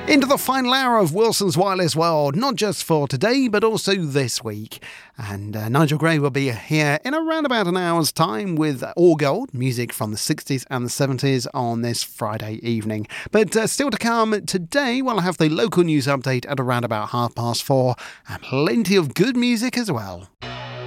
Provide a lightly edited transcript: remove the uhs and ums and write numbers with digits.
Into the final hour of Wilson's Wireless World, not just for today, but also this week. And Nigel Gray will be here in around about an hour's time with All Gold, music from the 60s and the 70s on this Friday evening. But still to come today, we'll have the local news update at around about 4:30, and plenty of good music as well.